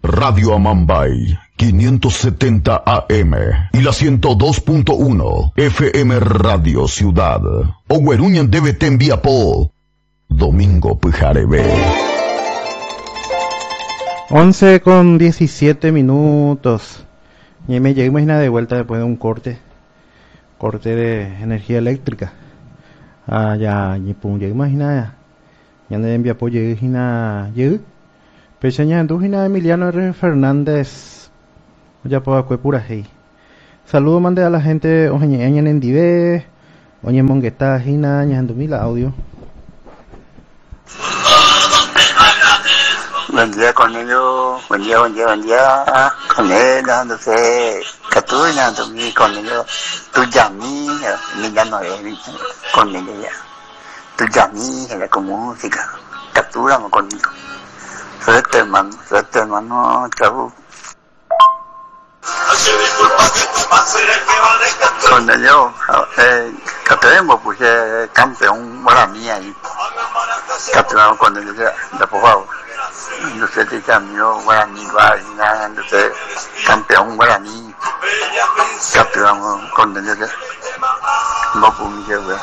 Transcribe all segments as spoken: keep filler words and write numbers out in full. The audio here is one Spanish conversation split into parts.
Radio Amambay quinientos setenta A M y la ciento dos punto uno F M Radio Ciudad. Ogueruñan debe te envía po Domingo Pujarebe. once con diecisiete minutos. Y me llegué imagina de vuelta después de un corte. Corte de energía eléctrica. Ah, ya, y pum, llegué imagina. Ya me envía po llegué imagina. Llegué. Peseña Andújina Emiliano R. Fernández. Ya puedo acuer pura hey. Saludo mande a la gente. Oye, en Endive. Oye, Mongueta, Gina, Ñandumila audio. Buen día con ellos, buen día, buen día, buen día con él, dándose Catuña, con ellos, tu Yami, Emiliano R. con ellos ya. Tu Yami, era con música, capturamos conmigo. Suerte hermano, suerte hermano, chavo. Con ellos, eh, capturamos, pues, eh, campeón, para mí ahí. Capturamos con ellos ya, ya por favor. No sé si cambió Guaraní, Guaraní, no sé, campeón Guaraní. Capturamos con ellos ya. No publiqué, güey.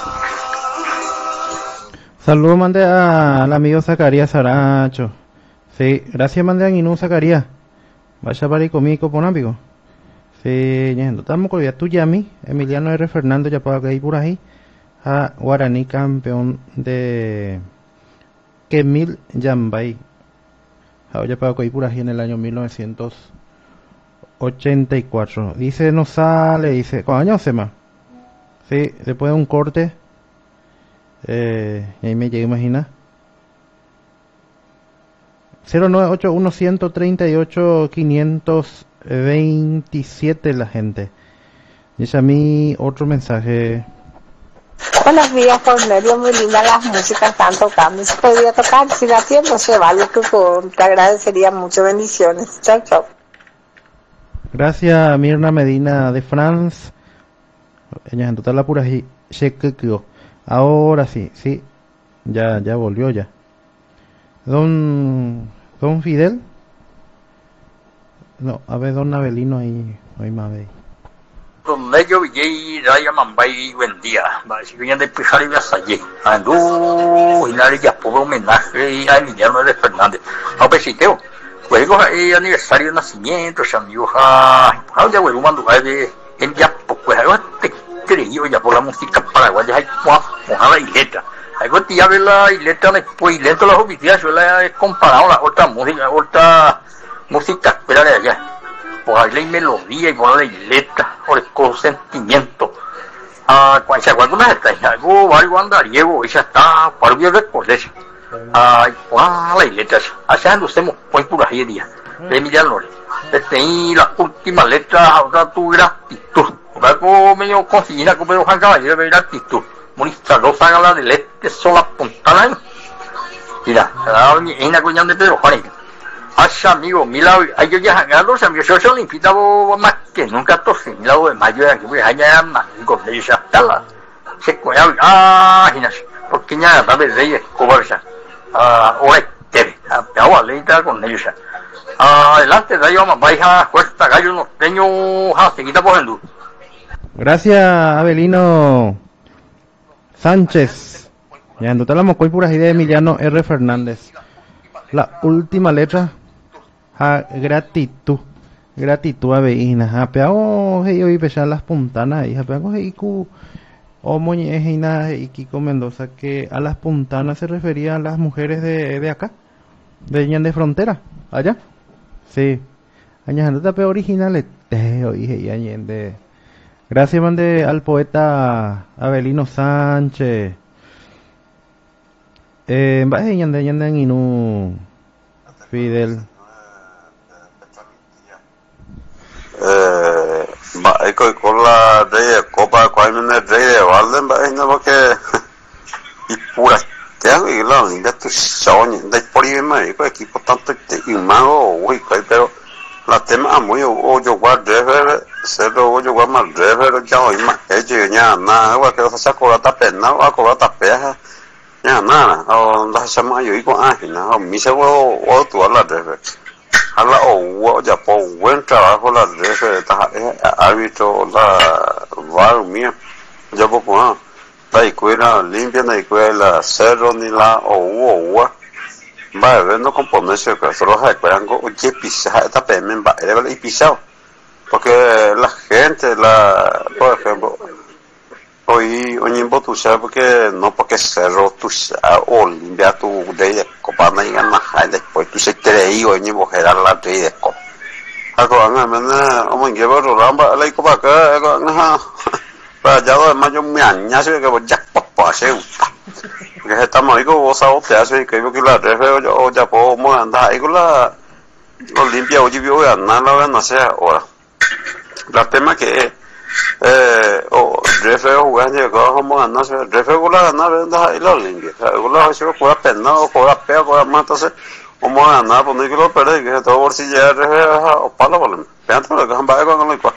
Saludos mande al amigo Zacarías Aracho. Sí, gracias mande a Inú Zacarías. Vaya para ir conmigo, por amigo. Sí, ya estamos con tu Yami, Emiliano R. Fernando, ya para ir por ahí. A Guaraní, campeón de Kemil Yambay. Ya para ir por ahí en el año mil novecientos ochenta y cuatro. Dice, no sale, dice, ¿con años se más? Sí, después de un corte. Eh, y ahí me llegué a imaginar. cero nueve ocho uno uno tres ocho cinco dos siete la gente. Dice a mí otro mensaje. Buenos días, Cornelio, muy lindas las músicas están tocando. Si podría tocar, si da tiempo, se vale, que te agradecería mucho. Bendiciones. Chao, chao. Gracias, Mirna Medina de France. Ella en total la pura chequeo. Ahora sí, sí. Ya, ya volvió ya. Don, don Fidel. No, a ver, don Avelino ahí, ahí más ve. Con ello Villay, Raya Mambay, buen día. Si venían de Pijar y Basallé. Andú, y nadie ya por homenaje a Emiliano R. Fernández. A besiteo. Luego hay aniversario de nacimiento, amigos. Ah, ya vuelvo mandando de en ya, pues algo te creído ya por la música paraguaya. Hay la isleta. Algo te abre la isleta, pues isleta las oficinas, yo la he comparado la otra música, otra música, espera de allá. Por la melodía y por la isleta, por el consentimiento. Ah, cuando se acuerda una de estas, algo, algo andariego, ella está, para que recordarse. Ah, por la isleta, allá nos hemos puesto por ahí día, de Emiliano. Desde la última letra, ahora tu gratitud. Luego medio conseguida, como Juan Caballero, de gratitud. Monista, no salga la de leche, sola puntana. Mira, la una cuñada de Pedro Juan. Asha, amigo, mira, hay yo ya ganado, se me dio yo limpita más que nunca tose, mira, de mayo, que voy a hallar más, con ellos hasta la. Se cuida, ah, ginas, porque ya, va a ver, reyes, cobarsa. Ah, oye, te, agua, leita con ellos. Ah, adelante, de ahí vamos, vaya, fuerza, gallo norteño, ja, seguida por el. Gracias, Avelino Sánchez. Ya en total la mocoy puras ideas de Emiliano R. Fernández. La última letra. Ja, gratitud. Gratitud a veína. Ja, peago, hey, hoy pechar las puntanas ahí. Ja, peago, hey, ku. O moñejina, y Kiko Mendoza, que a las puntanas se refería a las mujeres de, de acá. De Ñan de Frontera. Allá. Sí. Añajando tape originales. Te oye, y añende. Gracias, mande al poeta Avelino Sánchez. Eh, va a ñande ñande en Inú Fidel. Eh, va a ir con la de Copa Cuaimene Rey de Valden, va a ir no porque y pura te hago y la linda tu soña de por ahí me digo equipo tanto y mago uy pero la tema muy o yo guarde se lo yo guardo mal pero ya hoy más ello ya nada va que se acora ta pena va acora ta peja ya nada o la chama yo y con ágina o mi se o o tu la de a la o ya por buen trabajo la de árbitro la var mía ya poco ah la escuela limpia la escuela cerro ni la o o va a ver no componerse que solo hay que algo que pisa esta pemen va a ir pisado porque la gente la por ejemplo hoy hoy en botu sabe porque no porque cerro tu o limpia tu de copa na inga na hay después tu se trei hoy en mujer la trei de copa algo anga mena o me llevo ramba la copa que algo anga para ya lo demás yo me añade que voy ya papá se gusta que estamos ahí con vos a te hace que yo que la refe yo ya podemos andar ahí con la lo limpia hoy yo voy a andar la no sé ahora la tema que eh o refe jugando que vamos a andar refe con la ganar anda ahí lo limpia con la se puede pena o puede pegar puede matarse vamos a andar poner que lo perder que todo bolsillo refe o palo por peante lo que han va con lo